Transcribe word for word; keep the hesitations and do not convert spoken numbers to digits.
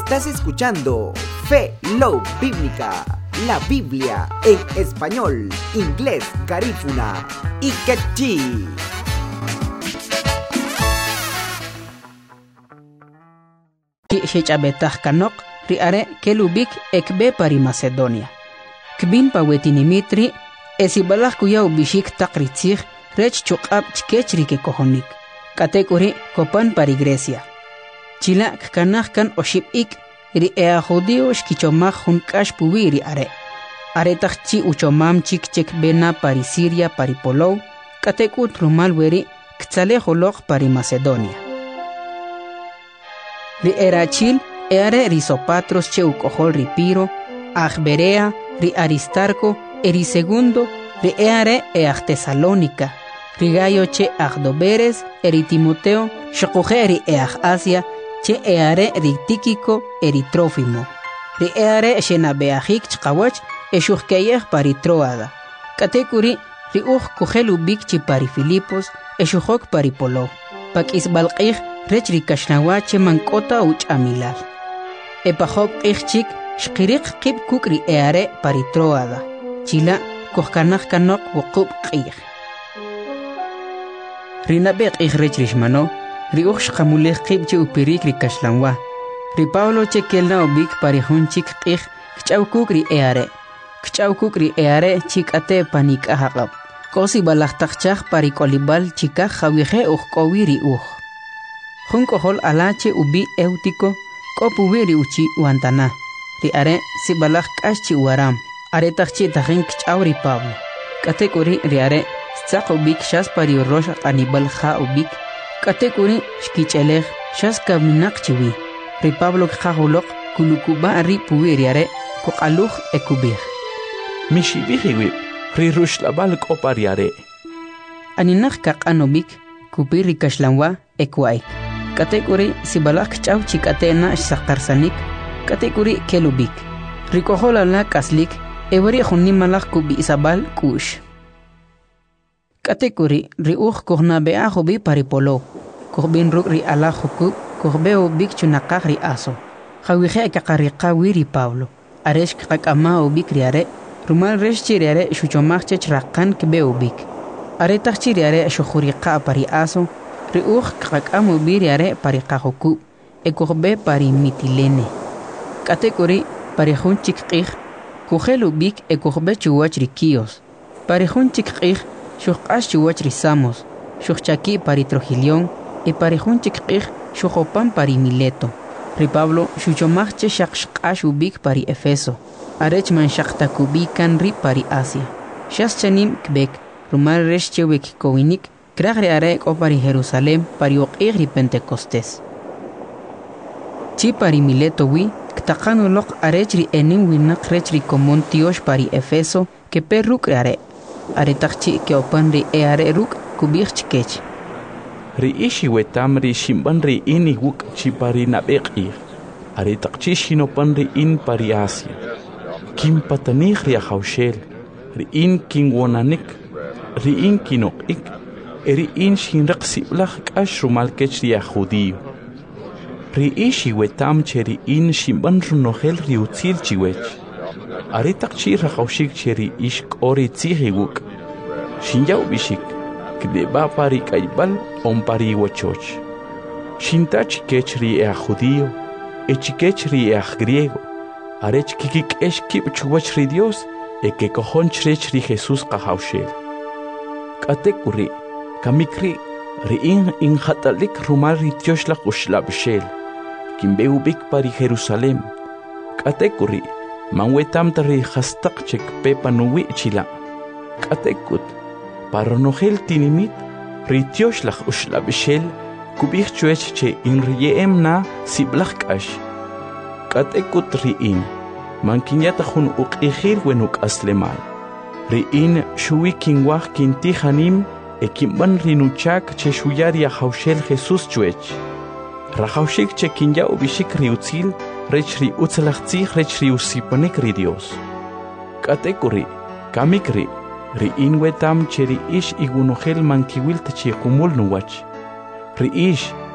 Estás escuchando Fe Love Bíblica, la Biblia en español, inglés, garífuna y quechí. Shechabetah kanok riare kelubik ekbe pari Macedonia. Kbin pawetinimitri esibalak kuya ubishik takritzig rech chukab chkechri ke kohonik. Katekuri kopan pari Grecia. Chila kanah kan oshipik ri ea judio shkichomag hunkash puwiri are. Are takchi uchomam chik chek bena pari Siria pari Polou. Katekut rumal weri ktsale holok pari Macedonia. Ri erachil eare ri Sopatros che ukohol ri Piro, Agberea, ri Aristarco, eri segundo, ri eare eag Tesalónica, ri Gayo che Agdoberes, eri Timoteo, shokoje ri eag Asia, che eare ri Tíquico, eri Trófimo, ri eare shenabeajik chkawach, eshuhkeyeg pari Troada, katekuri ri uj kujelubik chi pari Filipos, eshuhok pari Polou, pak isbalqij rech ri kashnawach mankota uch amilal. Epajob ichchik shqirik qib kukri eare pari Troada. Chila kohkanaj kanok wukub qij. Rinabek ij rech rishmano, ri uj shqamulej qib che upirik ri kashlanwa. Ri Pablo che kelna obik pari hunchik qij kchaw kukri eare. Kchaw kukri eare chik ate panik ahaqab. Kosi balachtakchaj pari kolibal chikaj jawije uj kowiri uj. Junkohol alache ubi Eutico, kopubiri uchi wantana. Ri are si balak kashi uaram. Are takchi tahin kchauri Pablo. Katekuri ri are sak ubik shas pari rosh anibal ha ubik. Katekuri shkichelej shas kaminak chiwi. Ri Pablo kajolok kulukuba ri puwiri are kokaluj ekubir. Mishibihiwib, ri rush labal kopari are. Aninak kak anobik, kupiri kashlanwa ekwaik. Katekuri si balak chaw chikatena shaktarsanik, katekuri kelubik. Rikohola la kaslik, everi junimalak kubi isabal kush. Katekuri ri uj kohna beajo bi paripolo, kohbin ruk ri ala hukub, kohbeo bik chunakak ri aso. Jawije kakarika wiri Pablo, aresh kakama ubik riare, rumal resh chiriare shuchomak chechrakan kbeo bik. Aretak chiriare shukhurika pari aso, ri uj kakamo biriare pari kajoku, ekorbe pari Mitilene. Katekuri pari hunchik qij, kujelu bik ekorbe chuwach ri Kios. Pari hunchik qij, shukash chuwach ri Samos, shukchaki pari Trogilion, e pari hunchik qij, shukopan pari Mileto. Ri Pablo shuchomachche shakshkash ubik pari Efeso, arech man shaktakubikan ri pari Asia. Shas chanim kbek, rumal resh chewek kowinik, Kragre are o pari Jerusalén pari oqigri Pentecostés. Chi pari Mileto wi, ktakanu lok arechri enim winak rechri komon tiosh pari Efeso, ke per ruk are. Are takchi ke opan ri e are ruk kubich chikech. Ri ishi wetam ri shimban ri ini wuk chi pari nabek ir. Are takchi shinopan ri in pari Asia. Kim patanig ri ahaushel. Ri in king wonanik. Ri in kinok ik. Eri in shinrak siblach kash rumal kech ria judio. Ri ishi wetam cheri in shimban runohel riutzil chiwech. Aritak chi rakaushik cheri ish kori tzihiguk. Shinyau bishik, kdeba pari kaibal on pari wachoch. Shintach kech ri ea judio, echikech ri ea griego. Arech kikik esh kip chuwach ri Dios, e que cojon chrech ri Jesus kahaushel. Katekuri. Kamikri riin in hatalik rumal ritioshla ushlabshel. Kimbeu bik pari Jerusalem. Katekuri manwetam tari hastak chek pepa nuwi chila. Katekut paronohel tinimit ritioshla ushlabshel kubich chuech che in riem na siblakash. Katekut riin mankinyata hun uqihir wenuk aslemal. Riin shui kingwah kinti hanim Ekimban rinuchak che shuyari a haushel Jesus chuech. Rahaushik che kinya ubishik riutzil, rech ri utzalachtzih rech ri usipanik ri Dios. Katekuri, kamikri, ri inwetam che ri ish igunohel mankiwil te che kumul nuwach. Ri ish,